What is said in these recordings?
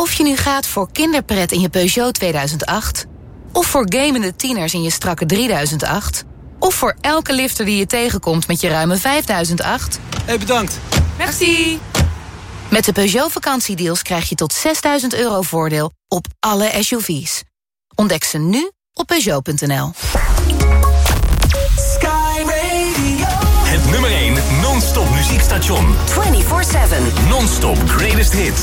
Of je nu gaat voor kinderpret in je Peugeot 2008... of voor gamende tieners in je strakke 3008... of voor elke lifter die je tegenkomt met je ruime 5008... Bedankt. Merci. Met de Peugeot vakantiedeals krijg je tot €6.000 voordeel op alle SUV's. Ontdek ze nu op Peugeot.nl. Sky Radio. Het nummer 1 non-stop muziekstation. 24/7. Non-stop greatest hits.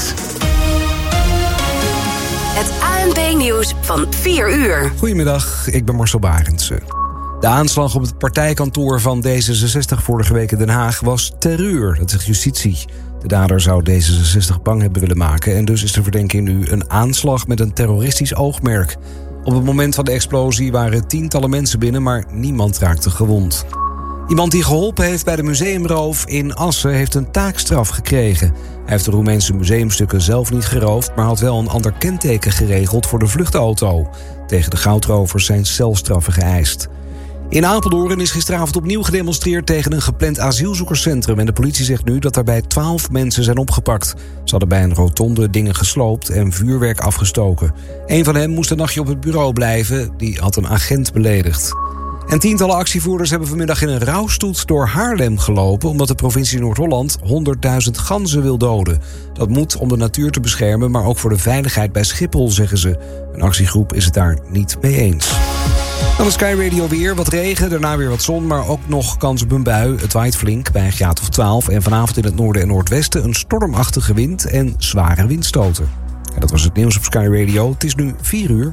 Het ANP-nieuws van 4 uur. Goedemiddag, ik ben Marcel Barendse. De aanslag op het partijkantoor van D66 vorige week in Den Haag was terreur, dat zegt justitie. De dader zou D66 bang hebben willen maken en dus is de verdenking nu een aanslag met een terroristisch oogmerk. Op het moment van de explosie waren tientallen mensen binnen, maar niemand raakte gewond. Iemand die geholpen heeft bij de museumroof in Assen heeft een taakstraf gekregen. Hij heeft de Roemeense museumstukken zelf niet geroofd, maar had wel een ander kenteken geregeld voor de vluchtauto. Tegen de goudrovers zijn celstraffen geëist. In Apeldoorn is gisteravond opnieuw gedemonstreerd tegen een gepland asielzoekerscentrum. En de politie zegt nu dat daarbij 12 mensen zijn opgepakt. Ze hadden bij een rotonde dingen gesloopt en vuurwerk afgestoken. Een van hen moest een nachtje op het bureau blijven. Die had een agent beledigd. En tientallen actievoerders hebben vanmiddag in een rouwstoet door Haarlem gelopen, omdat de provincie Noord-Holland 100.000 ganzen wil doden. Dat moet om de natuur te beschermen, maar ook voor de veiligheid bij Schiphol, zeggen ze. Een actiegroep is het daar niet mee eens. Dan de Sky Radio weer. Wat regen, daarna weer wat zon, maar ook nog kans op een bui. Het waait flink bij een graad of 12. En vanavond in het noorden en noordwesten een stormachtige wind en zware windstoten. Ja, dat was het nieuws op Sky Radio. Het is nu 4 uur.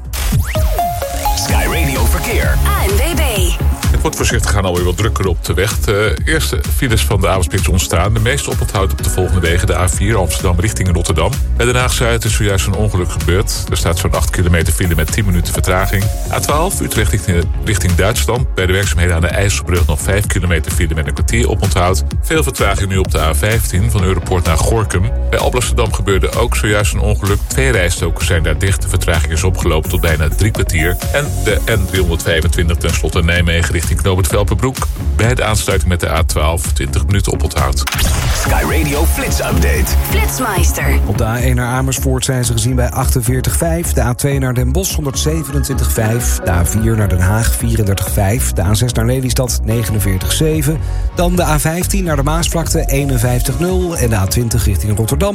Sky Radio Verkeer. ANWB. Het wordt voorzichtig gaan alweer wat drukker op de weg. De eerste files van de avondspits ontstaan. De meeste oponthoud op de volgende wegen. De A4 Amsterdam richting Rotterdam. Bij Den Haag-Zuid is zojuist een ongeluk gebeurd. Er staat zo'n 8 kilometer file met 10 minuten vertraging. A12 Utrecht richting Duitsland. Bij de werkzaamheden aan de IJsselbrug nog 5 kilometer file met een kwartier oponthoud. Veel vertraging nu op de A15 van Europoort naar Gorinchem. Bij Alblasserdam gebeurde ook zojuist een ongeluk. 2 rijstokers zijn daar dicht. De vertraging is opgelopen tot bijna 3 kwartier. En de N325 ten slotte Nijmegen richting Knoopend Velperbroek. Bij de aansluiting met de A12 20 minuten oponthoud. Sky Radio Flits Update. Flitsmeister. Op de A1 naar Amersfoort zijn ze gezien bij 48,5. De A2 naar Den Bosch 127,5. De A4 naar Den Haag 34,5. De A6 naar Lelystad 49,7. Dan de A15 naar de Maasvlakte 51,0. En de A20 richting Rotterdam